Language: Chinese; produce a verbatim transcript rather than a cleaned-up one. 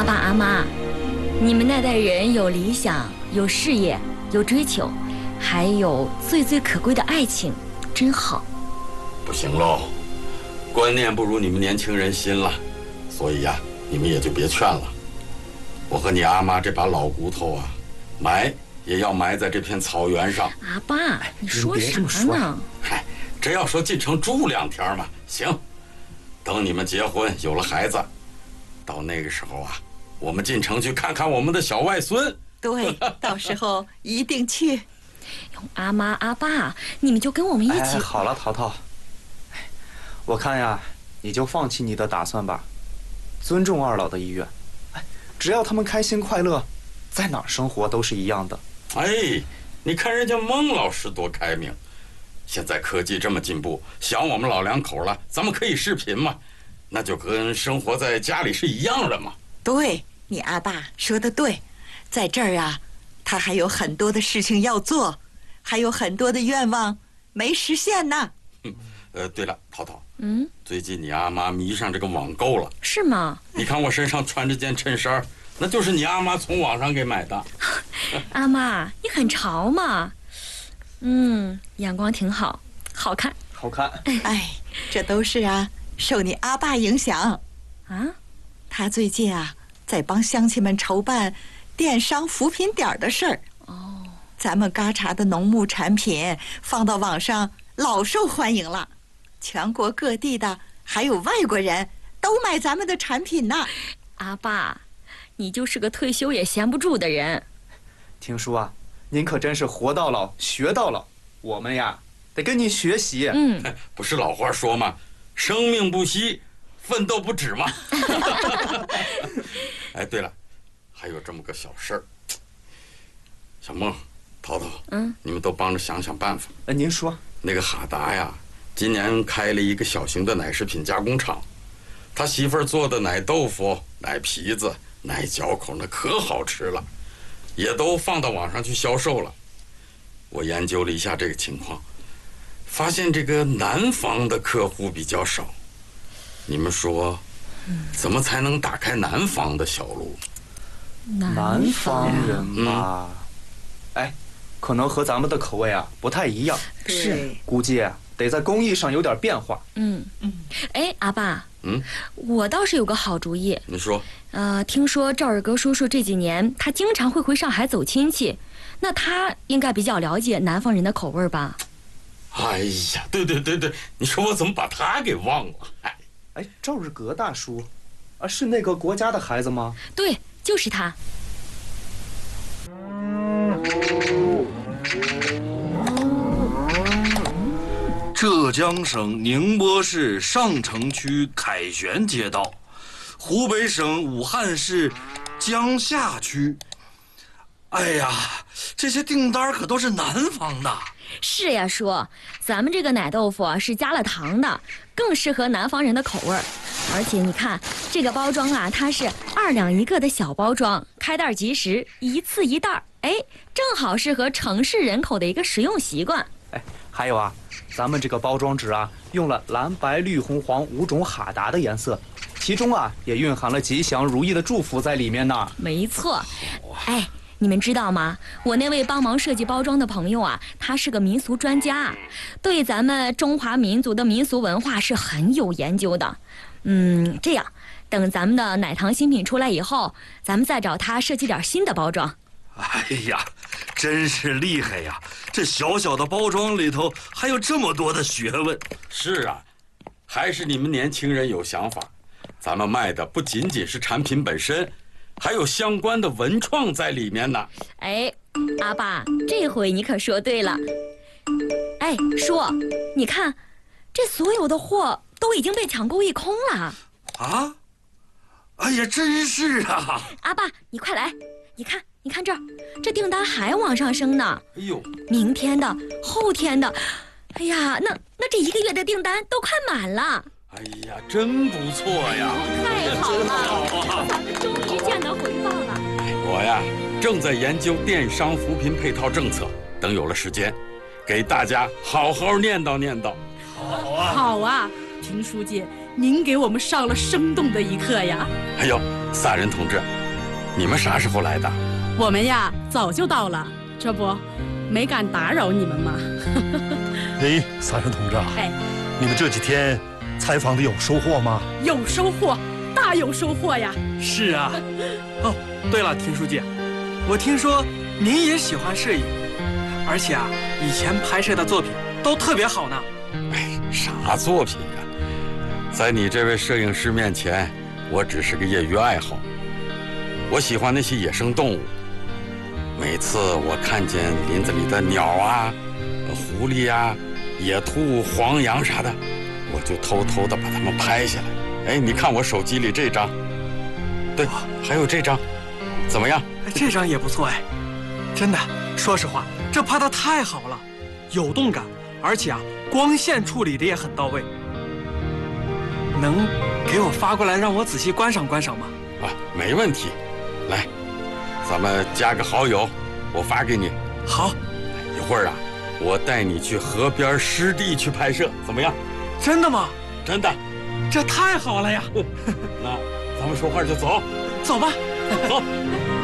阿爸阿妈，你们那代人有理想，有事业，有追求，还有最最可贵的爱情，真好。 不行喽，观念不如你们年轻人新了，所以呀、啊，你们也就别劝了。我和你阿妈这把老骨头啊，埋也要埋在这片草原上。 阿爸，你说啥呢？ 嗨，这要说进城住两天嘛，行。等你们结婚有了孩子，到那个时候啊，我们进城去看看我们的小外孙。 对，到时候一定去。 阿妈阿爸，你们就跟我们一起。 哎，好了，淘淘，我看呀，你就放弃你的打算吧，尊重二老的意愿。哎，只要他们开心快乐，在哪儿生活都是一样的。 哎，你看人家孟老师多开明，现在科技这么进步，想我们老两口了，咱们可以视频嘛，那就跟生活在家里是一样的嘛。 对，你阿爸说的对，在这儿啊，他还有很多的事情要做，还有很多的愿望没实现呢。 嗯，呃，对了，淘淘， 嗯， 最近你阿妈迷上这个网购了， 是吗？ 你看我身上穿这件衬衫，那就是你阿妈从网上给买的。 阿妈，你很潮嘛。嗯，眼光挺好，好看， 好看。 哎，这都是啊，受你阿爸影响啊。 他最近啊，在帮乡亲们筹办电商扶贫点的事儿。 哦， 咱们嘎查的农牧产品放到网上老受欢迎了，全国各地的还有外国人都买咱们的产品呢。 阿爸，你就是个退休也闲不住的人。 听叔啊，您可真是活到老学到老，我们呀得跟您学习。 嗯， 不是老话说吗？生命不息，奋斗不止嘛。哎，对了，还有这么个小事儿，小孟、淘淘， 嗯， 你们都帮着想想办法。 哎，您说， 那个哈达呀，今年开了一个小型的奶食品加工厂，他媳妇儿做的奶豆腐、奶皮子、奶嚼口那可好吃了，也都放到网上去销售了。我研究了一下这个情况，发现这个南方的客户比较少。你们说，怎么才能打开南方的小路？ 南方人吧，嗯、哎，可能和咱们的口味啊不太一样， 是， 估计得在工艺上有点变化。 嗯嗯，哎，阿爸， 嗯， 我倒是有个好主意。 你说？ 呃，听说赵二哥叔叔这几年他经常会回上海走亲戚，那他应该比较了解南方人的口味吧？ 哎呀，对对对对，你说我怎么把他给忘了？哎。 哎，赵日格大叔，啊，是那个国家的孩子吗？ 对，就是他。 浙江省宁波市上城区凯旋街道，湖北省武汉市江夏区。哎呀，这些订单可都是南方的。 是呀，叔，咱们这个奶豆腐啊是加了糖的，更适合南方人的口味。而且你看这个包装啊，它是二两一个的小包装，开袋即食，一次一袋，哎，正好适合城市人口的一个食用习惯。 哎，还有啊，咱们这个包装纸啊，用了蓝白绿红黄五种哈达的颜色，其中啊也蕴含了吉祥如意的祝福在里面呢。 没错，哎。你们知道吗？我那位帮忙设计包装的朋友啊，他是个民俗专家，对咱们中华民族的民俗文化是很有研究的。嗯，这样，等咱们的奶糖新品出来以后，咱们再找他设计点新的包装。 哎呀，真是厉害呀！这小小的包装里头还有这么多的学问。 是啊，还是你们年轻人有想法。咱们卖的不仅仅是产品本身，还有相关的文创在里面呢。 哎，阿爸，这回你可说对了。哎，叔，你看，这所有的货都已经被抢购一空了。 啊？哎呀，真是啊！ 阿爸，你快来，你看，你看这儿，这订单还往上升呢。 哎呦， 明天的，后天的，哎呀，那那这一个月的订单都快满了。 哎呀，真不错呀！ 太好了，咱们终于见到回报了。 我呀，正在研究电商扶贫配套政策，等有了时间，给大家好好念叨念叨。 好啊，好啊，听书记， 您给我们上了生动的一课呀！ 哎呦，萨仁同志，你们啥时候来的？ 我们呀早就到了，这不，没敢打扰你们嘛。 哎，萨仁同志啊， 哎， 你们这几天采访的有收获吗？ 有收获，大有收获呀！ 是啊。哦，对了，田书记，我听说您也喜欢摄影，而且啊，以前拍摄的作品都特别好呢。 哎，啥作品呀？在你这位摄影师面前，我只是个业余爱好。我喜欢那些野生动物。每次我看见林子里的鸟啊、狐狸呀、野兔、黄羊啥的，我就偷偷的把它们拍下来。哎，你看我手机里这张，对，还有这张，怎么样？ 这张也不错哎，真的，说实话，这拍的太好了，有动感，而且啊，光线处理的也很到位。能给我发过来让我仔细观赏观赏吗？ 啊，没问题。来，咱们加个好友，我发给你。 好， 一会儿啊，我带你去河边湿地去拍摄，怎么样？ 真的吗？ 真的。 这太好了呀！ 那咱们说话就走， 走吧。 走。